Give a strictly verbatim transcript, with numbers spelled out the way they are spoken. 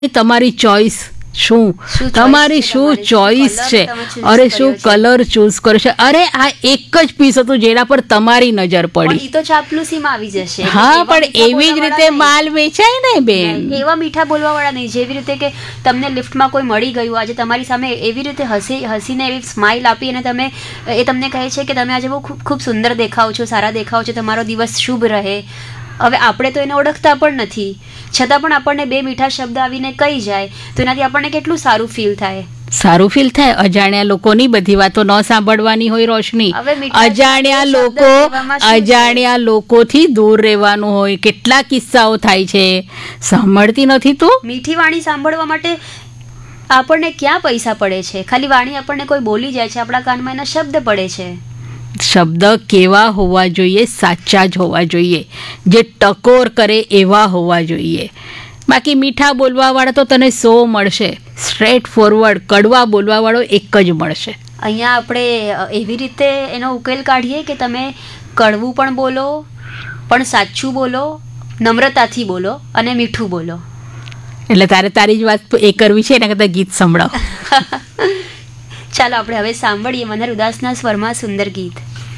તમારી ચોઈસ શું, તમારી શું ચોઈસ છે, અરે શું કલર ચૂઝ કર્યો છે, અરે આ એક જ પીસ હતું જેના પર તમારી નજર પડી. તો ચાપલુસીમાં આવી જશે. હા, પણ એવી જ રીતે માલ વેચાય ને બેન. એવા મીઠા બોલવા વાળા નહીં. જેવી રીતે કે તમને લિફ્ટમાં કોઈ મળી ગયું આજે તમારી સામે, એવી રીતે હસી હસીને એવી સ્માઇલ આપી અને તમે એ તમને કહે છે કે તમે આજે બહુ ખૂબ ખૂબ સુંદર દેખાવ છો, સારા દેખાવ છો, તમારો દિવસ શુભ રહે. હવે આપણે તો એને ઓળખતા પણ નથી, છતાં પણ આપણને બે મીઠા શબ્દ આવીને કહી જાય તો એનાથી આપણને કેટલું સારું ફીલ થાય. સારું ફીલ થાય. અજાણ્યા લોકોની બધી વાતો ન સાંભળવાની હોય રોશની. અજાણ્યા લોકો અજાણ્યા લોકોથી દૂર રહેવાનું હોય. કેટલા કિસ્સાઓ થાય છે, સાંભળતી નથી તું. મીઠી વાણી સાંભળવા માટે આપણને ક્યાં પૈસા પડે છે? ખાલી વાણી આપણને કોઈ બોલી જાય છે, આપણા કાનમાં એના શબ્દ પડે છે. શબ્દ કેવા હોવા જોઈએ? સાચા જ હોવા જોઈએ, જે ટકોર કરે એવા હોવા જોઈએ. બાકી મીઠા બોલવા વાળા તો તને સો મળશે, સ્ટ્રેટ ફોરવર્ડ કડવા બોલવા વાળો એક જ મળશે. અહીંયા આપણે એવી રીતે એનો ઉકેલ કાઢીએ કે તમે કડવું પણ બોલો, પણ સાચું બોલો, નમ્રતાથી બોલો અને મીઠું બોલો. એટલે તારે તારી જ વાત એ કરવી છે, એના કરતાં ગીત સંભળાવો. ચાલો આપણે હવે સાંભળીએ મનહર ઉદાસના સ્વરમાં સુંદર ગીત.